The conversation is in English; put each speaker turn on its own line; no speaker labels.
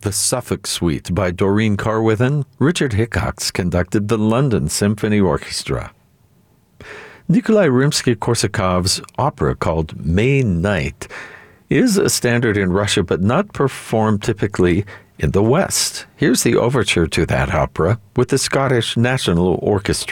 The Suffolk Suite by Doreen Corwithen. Richard Hickox conducted the London Symphony Orchestra. Nikolai Rimsky-Korsakov's opera called May Night is a standard in Russia but not performed typically in the West. Here's the overture to that opera with the Scottish National Orchestra.